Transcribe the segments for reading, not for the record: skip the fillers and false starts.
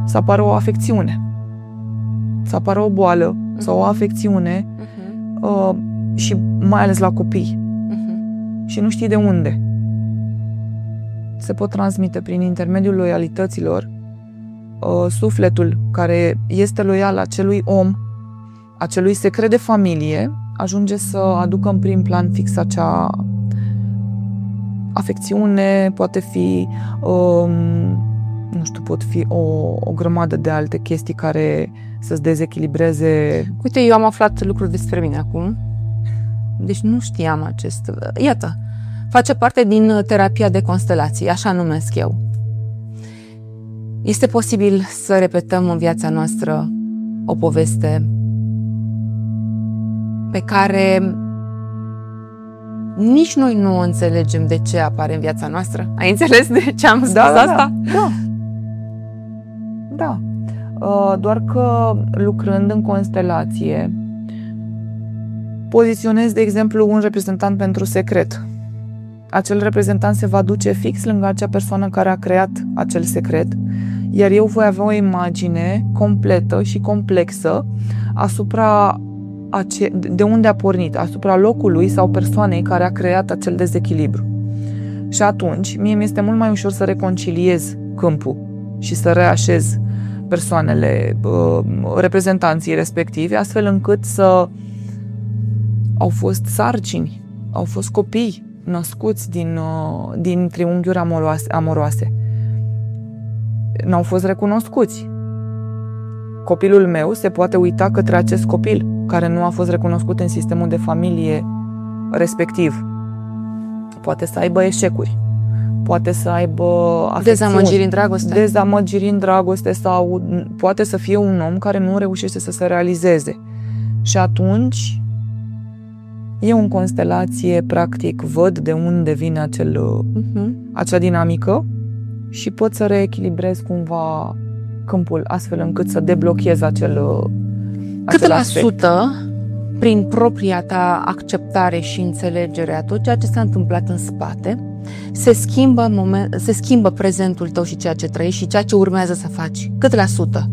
să apară o afecțiune, să apară o boală sau o afecțiune și mai ales la copii. Și nu știi de unde. Se pot transmite prin intermediul loialităților. Sufletul care este loial acelui om, acelui secret de familie, ajunge să aducă în prim plan fix acea afecțiune, poate fi nu știu, pot fi o grămadă de alte chestii care să-ți dezechilibreze. Uite, eu am aflat lucruri despre mine acum. Deci nu știam acest... Iată, face parte din terapia de constelații, așa numesc eu. Este posibil să repetăm în viața noastră o poveste pe care nici noi nu înțelegem de ce apare în viața noastră. Ai înțeles de ce am spus asta? Da. Doar că lucrând în constelație poziționez, de exemplu, un reprezentant pentru secret. Acel reprezentant se va duce fix lângă acea persoană care a creat acel secret, iar eu voi avea o imagine completă și complexă asupra de unde a pornit, asupra locului sau persoanei care a creat acel dezechilibru. Și atunci, mie mi-este mult mai ușor să reconciliez câmpul și să reașez persoanele, reprezentanții respectivi, astfel încât să au fost sarcini, au fost copii născuți din triunghiuri amoroase. N-au fost recunoscuți. Copilul meu se poate uita către acest copil care nu a fost recunoscut în sistemul de familie respectiv. Poate să aibă eșecuri, poate să aibă dezamăgiri în dragoste, sau poate să fie un om care nu reușește să se realizeze. Și atunci eu în constelație practic văd de unde vine acea dinamică și pot să reechilibrez cumva câmpul astfel încât să deblochez acel Cât la sută, prin propria ta acceptare și înțelegere a tot ceea ce s-a întâmplat în spate, se schimbă prezentul tău și ceea ce trăiești și ceea ce urmează să faci? Cât la sută?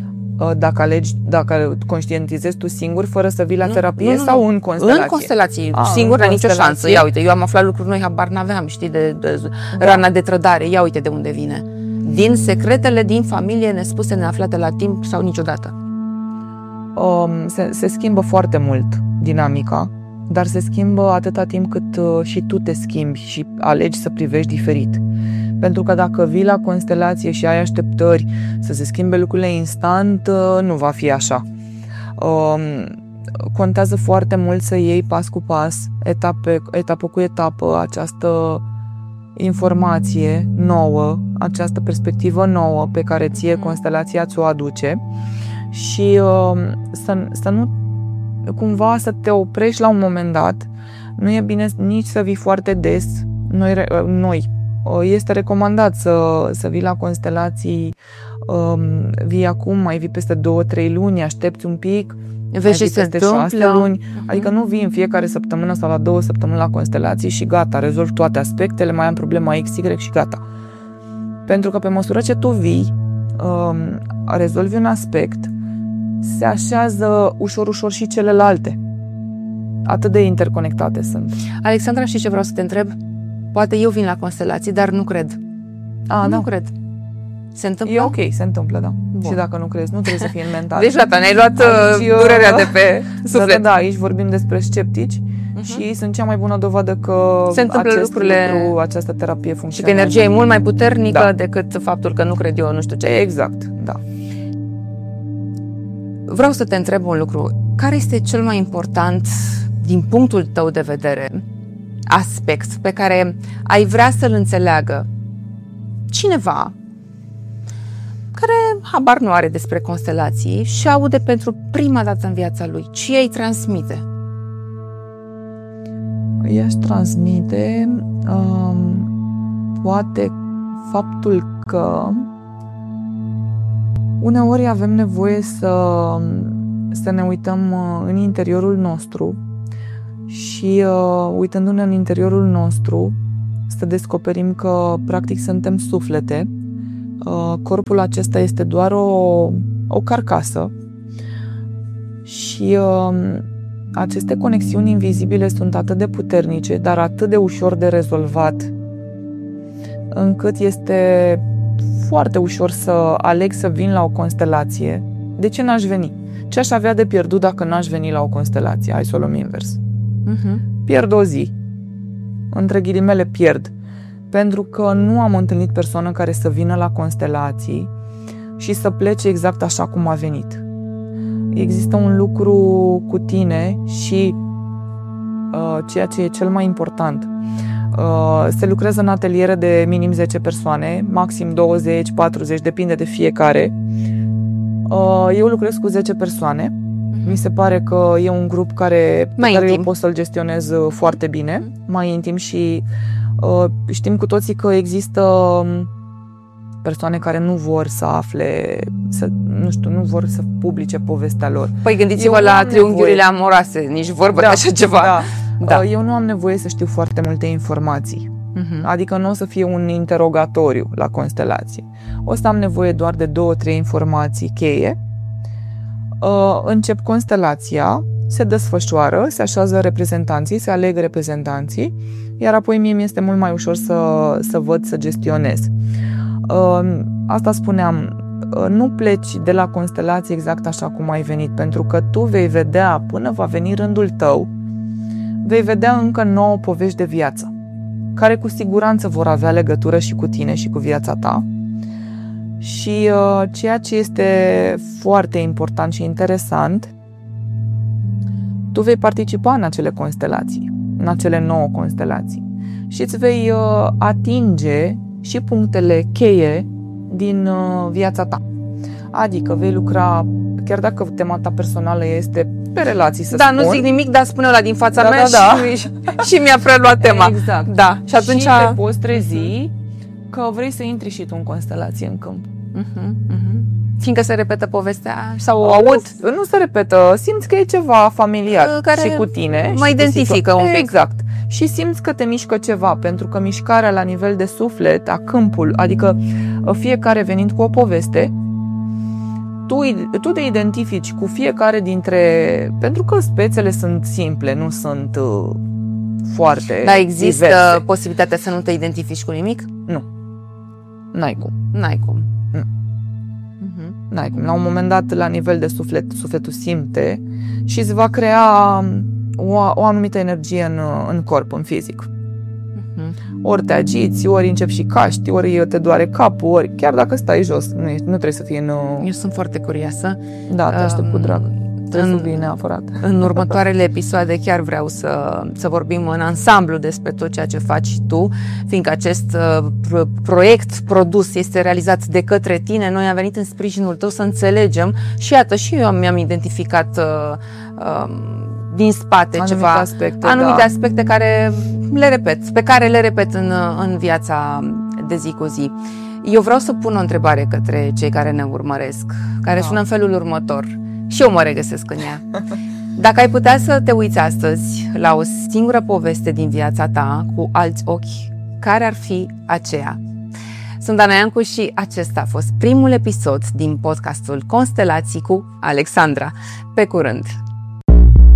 Dacă conștientizezi tu singur, fără să vii la terapie sau în constelație? În constelație, singur, la nicio șansă. Ia uite, eu am aflat lucruri noi, habar n-aveam, știi, de rana de trădare. Ia uite de unde vine. Din secretele din familie nespuse, neaflate la timp sau niciodată. Se schimbă foarte mult dinamica, dar se schimbă atâta timp cât și tu te schimbi și alegi să privești diferit. Pentru că dacă vii la constelație și ai așteptări să se schimbe lucrurile instant, nu va fi așa. Contează foarte mult să iei pas cu pas, etapă cu etapă, această informație nouă, această perspectivă nouă pe care ție constelația ți-o aduce și să nu cumva să te oprești la un moment dat. Nu e bine nici să vii foarte des. Noi este recomandat să vii la constelații, vii acum, mai vii peste 2-3 luni, aștepți un pic, vezi ce se întâmplă. 6 luni, adică nu vii în fiecare săptămână sau la 2 săptămâni la constelații și gata, rezolvi toate aspectele, mai am problema X, Y și gata. Pentru că pe măsură ce tu vii, rezolvi un aspect, se așează ușor și celelalte. Atât de interconectate sunt. Alexandra, știi ce vreau să te întreb? Poate eu vin la constelații, dar nu cred. Nu cred. Se întâmplă? E ok, se întâmplă, da. Bun. Și dacă nu crezi, nu trebuie să fii în mental. Deci, gata, ne-ai luat durerea de pe suflet. Da, aici vorbim despre sceptici și ei sunt cea mai bună dovadă că se întâmplă această terapie funcționează. Și că energia e mult mai puternică decât faptul că nu cred eu, nu știu ce. Exact, da. Vreau să te întreb un lucru. Care este cel mai important, din punctul tău de vedere, aspect pe care ai vrea să-l înțeleagă cineva care habar nu are despre constelații și aude pentru prima dată în viața lui? Ce îi transmite? I-aș transmite poate faptul că uneori avem nevoie să ne uităm în interiorul nostru și uitându-ne în interiorul nostru să descoperim că practic suntem suflete Corpul acesta este doar o carcasă și aceste conexiuni invizibile sunt atât de puternice, dar atât de ușor de rezolvat, încât este foarte ușor să aleg să vin la o constelație. De ce n-aș veni? Ce aș avea de pierdut dacă n-aș veni la o constelație? Hai să o luăm invers. Pierd o zi. Între ghilimele pierd. Pentru că nu am întâlnit persoană care să vină la constelații și să plece exact așa cum a venit. Există un lucru cu tine și ceea ce e cel mai important. Se lucrează în ateliere de minim 10 persoane, maxim 20, 40, depinde de fiecare. Eu lucrez cu 10 persoane. Mi se pare că e un grup pe care eu pot să-l gestionez foarte bine, mai intim și știm cu toții că există persoane care nu vor să afle, nu vor să publice povestea lor. Păi gândiți-vă la triunghiurile amoroase, nici vorbă de așa ceva. Da. Eu nu am nevoie să știu foarte multe informații. Adică nu o să fie un interogatoriu la constelație. O să am nevoie doar de 2-3 informații cheie. Încep constelația, se desfășoară, se așează reprezentanții, se aleg reprezentanții, iar apoi mie mi este mult mai ușor să văd, să gestionez. Asta spuneam, nu pleci de la constelație exact așa cum ai venit, pentru că tu vei vedea, până va veni rândul tău, vei vedea încă 9 povești de viață, care cu siguranță vor avea legătură și cu tine și cu viața ta. Și ceea ce este foarte important și interesant, tu vei participa în acele constelații, în acele 9 constelații și îți vei atinge și punctele cheie din viața ta. Adică vei lucra, chiar dacă tema ta personală este pe relații, să spun. Nu zic nimic, dar spune ăla din fața mea. Și mi-a preluat tema. Exact. Da. Și atunci și te poți trezi că vrei să intri și tu în constelație în câmp. Fiindcă se repetă povestea sau o aud? Nu se repetă, simți că e ceva familiar care și cu tine. Mă identifică un pic. Exact. Și simți că te mișcă ceva, pentru că mișcarea la nivel de suflet, a câmpul, adică fiecare venind cu o poveste, tu te identifici cu fiecare dintre... Pentru că spețele sunt simple, nu sunt foarte Dar există diverse. Posibilitatea să nu te identifici cu nimic? Nu. N-ai cum. N-ai cum. N-ai cum. La un moment dat, la nivel de suflet, sufletul simte și îți va crea o anumită energie în corp, în fizic. Ori te agiți, ori începi și caști, ori te doare capul, ori chiar dacă stai jos, nu trebuie să fie în... Eu sunt foarte curioasă. Da, te aștept cu drag. Trebuie să vii neapărat. În următoarele episoade chiar vreau să vorbim în ansamblu despre tot ceea ce faci tu, fiindcă acest proiect produs este realizat de către tine. Noi am venit în sprijinul tău să înțelegem și iată, și eu mi-am identificat din spate anumite aspecte pe care le repet în viața de zi cu zi. Eu vreau să pun o întrebare către cei care ne urmăresc, care sună în felul următor. Și eu mă regăsesc în ea. Dacă ai putea să te uiți astăzi la o singură poveste din viața ta cu alți ochi, care ar fi aceea? Sunt Ana Iancu și acesta a fost primul episod din podcastul Constelații cu Alexandra. Pe curând!